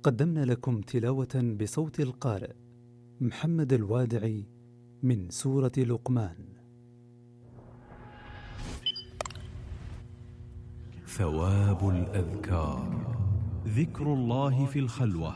قدمنا لكم تلاوة بصوت القارئ محمد الوادعي من سورة لقمان. ثواب الأذكار. ذكر الله في الخلوة.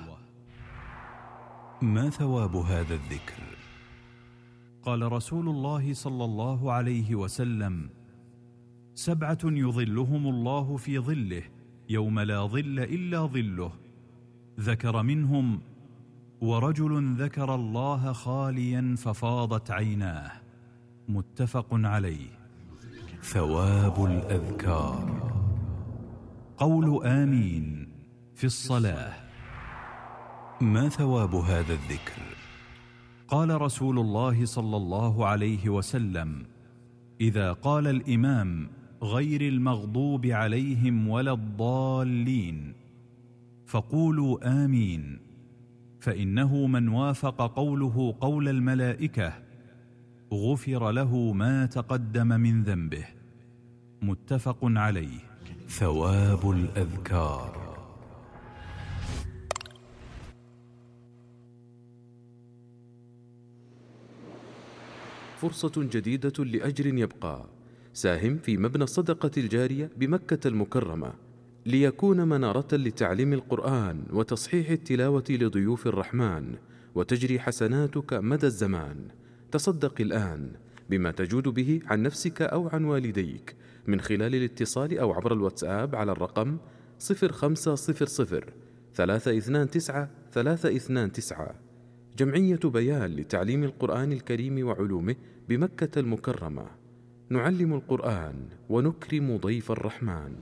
ما ثواب هذا الذكر؟ قال رسول الله صلى الله عليه وسلم: 7 يظلهم الله في ظله يوم لا ظل إلا ظله، ذكر منهم: ورجل ذكر الله خاليا ففاضت عيناه. متفق عليه. ثواب الأذكار: قول آمين في الصلاة. ما ثواب هذا الذكر؟ قال رسول الله صلى الله عليه وسلم: إذا قال الإمام غير المغضوب عليهم ولا الضالين فقولوا آمين، فإنه من وافق قوله قول الملائكة غفر له ما تقدم من ذنبه. متفق عليه. ثواب الأذكار. فرصة جديدة لأجر يبقى. ساهم في مبنى الصدقة الجارية بمكة المكرمة ليكون منارة لتعليم القرآن وتصحيح التلاوة لضيوف الرحمن، وتجري حسناتك مدى الزمان. تصدق الآن بما تجود به عن نفسك أو عن والديك من خلال الاتصال أو عبر الواتساب على الرقم 0500 329 329. جمعية بيان لتعليم القرآن الكريم وعلومه بمكة المكرمة. نعلم القرآن ونكرم ضيف الرحمن.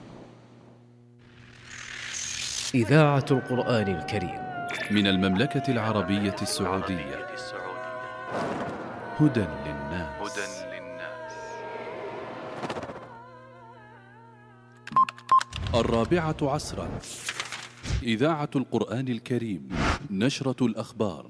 إذاعة القرآن الكريم من المملكة العربية السعودية. هدى للناس. 4 عصرا. إذاعة القرآن الكريم. نشرة الأخبار.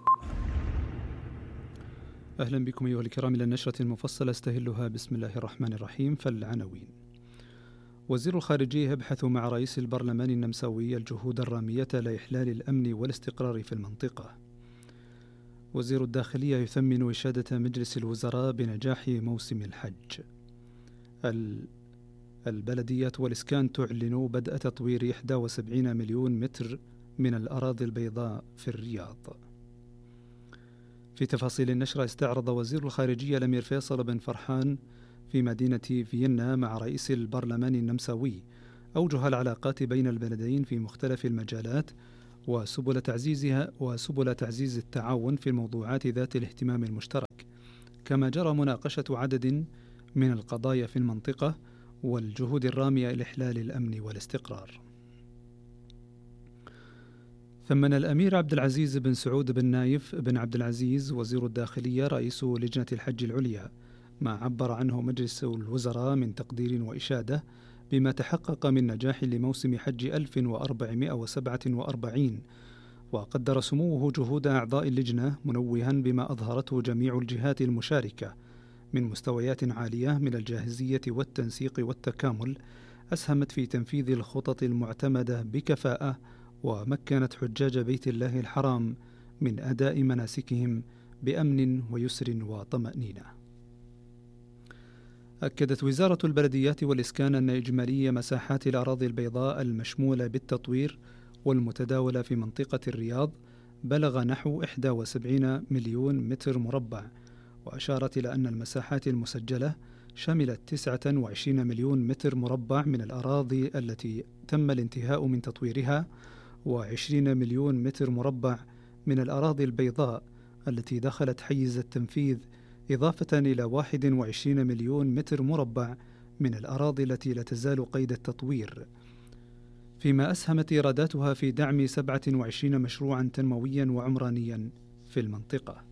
أهلا بكم أيها الكرام إلى النشرة المفصلة استهلها بسم الله الرحمن الرحيم. فالعناوين: وزير الخارجية يبحث مع رئيس البرلمان النمساوي الجهود الرامية لإحلال الأمن والاستقرار في المنطقة. وزير الداخلية يثمن إشادة مجلس الوزراء بنجاح موسم الحج. البلديات والإسكان تعلن بدء تطوير 71 مليون متر من الأراضي البيضاء في الرياض. في تفاصيل النشرة: استعرض وزير الخارجية الأمير فيصل بن فرحان في مدينة فيينا مع رئيس البرلمان النمساوي أوجه العلاقات بين البلدين في مختلف المجالات وسبل تعزيز التعاون في الموضوعات ذات الاهتمام المشترك، كما جرى مناقشة عدد من القضايا في المنطقة والجهود الرامية لإحلال الأمن والاستقرار. ثمن الأمير عبد العزيز بن سعود بن نايف بن عبد العزيز وزير الداخلية رئيس لجنة الحج العليا ما عبر عنه مجلس الوزراء من تقدير وإشادة بما تحقق من نجاح لموسم حج 1447، وقدر سموه جهود أعضاء اللجنة منوها بما أظهرته جميع الجهات المشاركة من مستويات عالية من الجاهزية والتنسيق والتكامل أسهمت في تنفيذ الخطط المعتمدة بكفاءة، ومكنت حجاج بيت الله الحرام من أداء مناسكهم بأمن ويسر وطمأنينة. أكدت وزارة البلديات والإسكان أن إجمالي مساحات الأراضي البيضاء المشمولة بالتطوير والمتداولة في منطقة الرياض بلغ نحو 71 مليون متر مربع، وأشارت إلى أن المساحات المسجلة شملت 29 مليون متر مربع من الأراضي التي تم الانتهاء من تطويرها، و20 مليون متر مربع من الأراضي البيضاء التي دخلت حيز التنفيذ، إضافة إلى 21 مليون متر مربع من الأراضي التي لا تزال قيد التطوير، فيما أسهمت إيراداتها في دعم 27 مشروعا تنمويا وعمرانيا في المنطقة.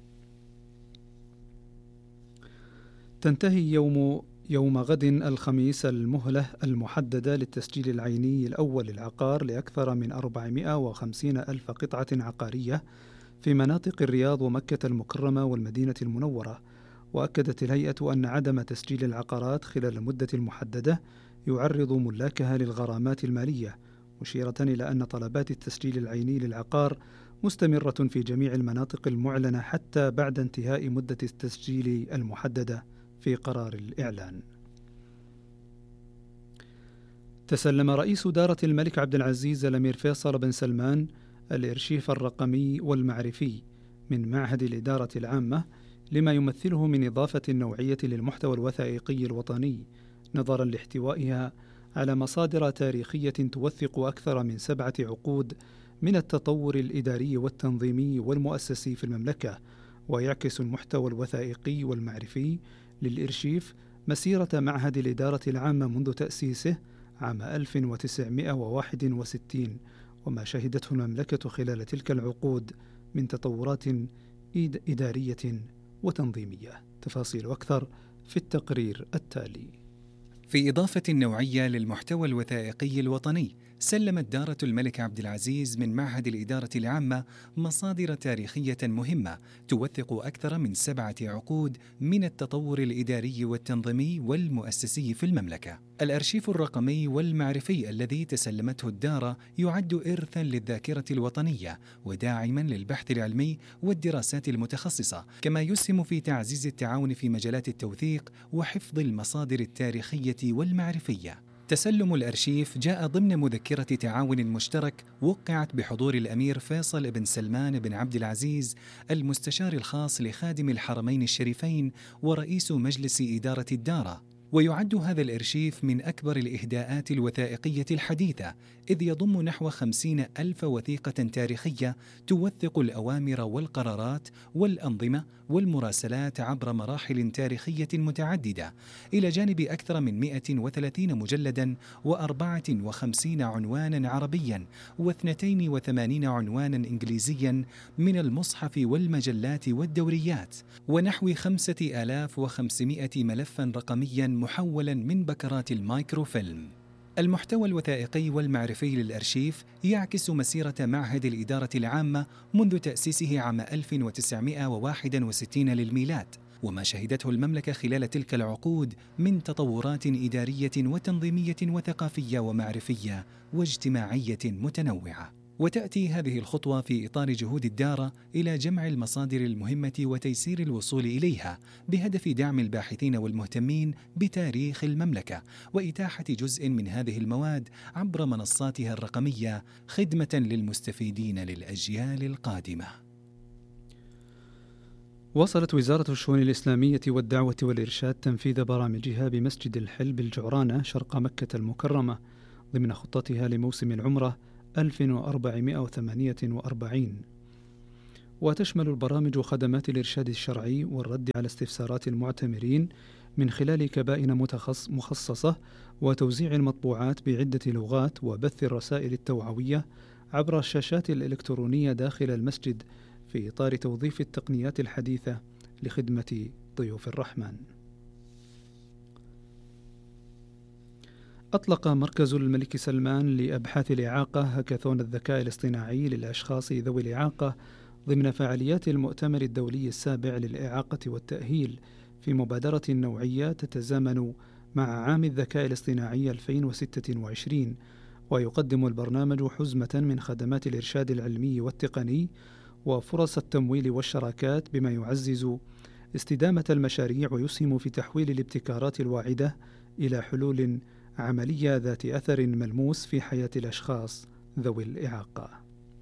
تنتهي يوم غد الخميس المهلة المحددة للتسجيل العيني الأول للعقار لأكثر من 450 ألف قطعة عقارية في مناطق الرياض ومكة المكرمة والمدينة المنورة. وأكدت الهيئة أن عدم تسجيل العقارات خلال المدة المحددة يعرض ملاكها للغرامات المالية، مشيرة إلى أن طلبات التسجيل العيني للعقار مستمرة في جميع المناطق المعلنة حتى بعد انتهاء مدة التسجيل المحددة في قرار الإعلان. تسلم رئيس دارة الملك عبد العزيز الأمير فيصل بن سلمان الإرشيف الرقمي والمعرفي من معهد الإدارة العامة لما يمثله من إضافة النوعية للمحتوى الوثائقي الوطني، نظرا لاحتوائها على مصادر تاريخية توثق أكثر من 7 عقود من التطور الإداري والتنظيمي والمؤسسي في المملكة، ويعكس المحتوى الوثائقي والمعرفي للإرشيف مسيرة معهد الإدارة العامة منذ تأسيسه عام 1961 وما شهدته المملكة خلال تلك العقود من تطورات إدارية وتنظيمية. تفاصيل أكثر في التقرير التالي. في إضافة النوعية للمحتوى الوثائقي الوطني، سلمت دارة الملك عبد العزيز من معهد الإدارة العامة مصادر تاريخية مهمة توثق أكثر من 7 عقود من التطور الإداري والتنظيمي والمؤسسي في المملكة. الأرشيف الرقمي والمعرفي الذي تسلمته الدارة يعد إرثاً للذاكرة الوطنية وداعماً للبحث العلمي والدراسات المتخصصة، كما يسهم في تعزيز التعاون في مجالات التوثيق وحفظ المصادر التاريخية والمعرفية. تسلم الأرشيف جاء ضمن مذكرة تعاون مشترك وقعت بحضور الأمير فيصل بن سلمان بن عبد العزيز المستشار الخاص لخادم الحرمين الشريفين ورئيس مجلس إدارة الدارة. ويعد هذا الإرشيف من أكبر الإهداءات الوثائقية الحديثة، إذ يضم نحو 50,000 وثيقة تاريخية توثق الأوامر والقرارات والأنظمة والمراسلات عبر مراحل تاريخية متعددة، إلى جانب أكثر من 130 مجلداً و54 عنوانا عربيا و82 عنوانا إنجليزيا من المصحف والمجلات والدوريات، ونحو 5500 ملفا رقميا محولا من بكرات المايكروفيلم. المحتوى الوثائقي والمعرفي للأرشيف يعكس مسيرة معهد الإدارة العامة منذ تأسيسه عام 1961 للميلاد، وما شهدته المملكة خلال تلك العقود من تطورات إدارية وتنظيمية وثقافية ومعرفية واجتماعية متنوعة. وتأتي هذه الخطوة في إطار جهود الدارة إلى جمع المصادر المهمة وتيسير الوصول إليها بهدف دعم الباحثين والمهتمين بتاريخ المملكة وإتاحة جزء من هذه المواد عبر منصاتها الرقمية خدمة للمستفيدين للأجيال القادمة. واصلت وزارة الشؤون الإسلامية والدعوة والإرشاد تنفيذ برامجها بمسجد الحل بالجعرانة شرق مكة المكرمة ضمن خطتها لموسم العمرة 1448، وتشمل البرامج خدمات الإرشاد الشرعي والرد على استفسارات المعتمرين من خلال كبائن مخصصة وتوزيع المطبوعات بعدة لغات وبث الرسائل التوعوية عبر الشاشات الإلكترونية داخل المسجد في إطار توظيف التقنيات الحديثة لخدمة ضيوف الرحمن. أطلق مركز الملك سلمان لأبحاث الإعاقة هاكاثون الذكاء الاصطناعي للأشخاص ذوي الإعاقة ضمن فعاليات المؤتمر الدولي السابع للإعاقة والتأهيل في مبادرة نوعية تتزامن مع عام الذكاء الاصطناعي 2026، ويقدم البرنامج حزمة من خدمات الإرشاد العلمي والتقني وفرص التمويل والشراكات بما يعزز استدامة المشاريع ويسهم في تحويل الابتكارات الواعدة إلى حلول عملية ذات أثر ملموس في حياة الأشخاص ذوي الإعاقة.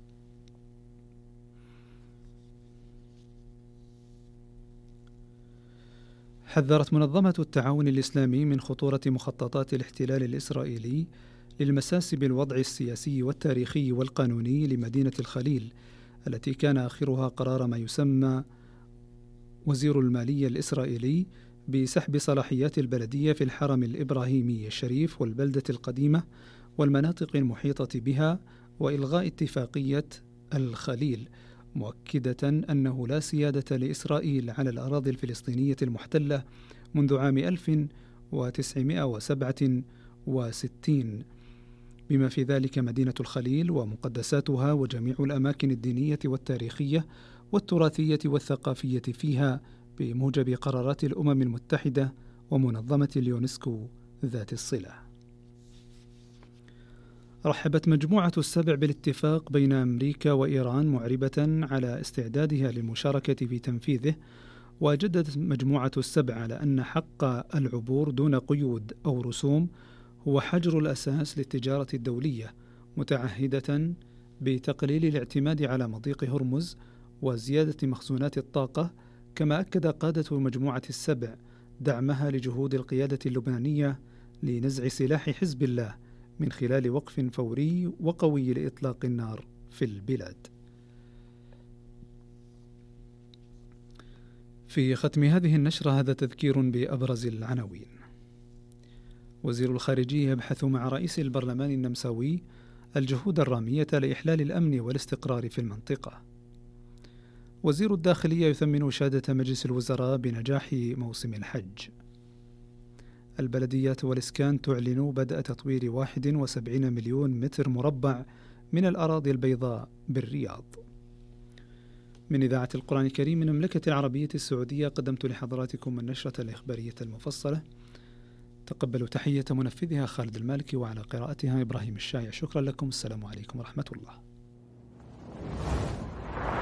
حذرت منظمة التعاون الإسلامي من خطورة مخططات الاحتلال الإسرائيلي للمساس بالوضع السياسي والتاريخي والقانوني لمدينة الخليل، التي كان آخرها قرار ما يسمى وزير المالية الإسرائيلي بسحب صلاحيات البلدية في الحرم الإبراهيمي الشريف والبلدة القديمة والمناطق المحيطة بها وإلغاء اتفاقية الخليل، مؤكدة أنه لا سيادة لإسرائيل على الأراضي الفلسطينية المحتلة منذ عام 1967 بما في ذلك مدينة الخليل ومقدساتها وجميع الأماكن الدينية والتاريخية والتراثية والثقافية فيها بموجب قرارات الأمم المتحدة ومنظمة اليونسكو ذات الصلة. رحبت مجموعة السبع بالاتفاق بين أمريكا وإيران معربة على استعدادها للمشاركة في تنفيذه، وجددت مجموعة السبع على أن حق العبور دون قيود أو رسوم هو حجر الأساس للتجارة الدولية، متعهدة بتقليل الاعتماد على مضيق هرمز وزيادة مخزونات الطاقة. كما أكد قادة مجموعة السبع دعمها لجهود القيادة اللبنانية لنزع سلاح حزب الله من خلال وقف فوري وقوي لإطلاق النار في البلاد. في ختم هذه النشرة هذا تذكير بأبرز العناوين. وزير الخارجية يبحث مع رئيس البرلمان النمساوي الجهود الرامية لإحلال الأمن والاستقرار في المنطقة. وزير الداخلية يثمن إشادة مجلس الوزراء بنجاح موسم الحج. البلديات والإسكان تعلن بدء تطوير 71 مليون متر مربع من الأراضي البيضاء بالرياض. من إذاعة القرآن الكريم من المملكة العربية السعودية قدمت لحضراتكم النشرة الإخبارية المفصلة. تقبلوا تحية منفذها خالد المالكي، وعلى قراءتها إبراهيم الشايع. شكرا لكم، السلام عليكم ورحمة الله.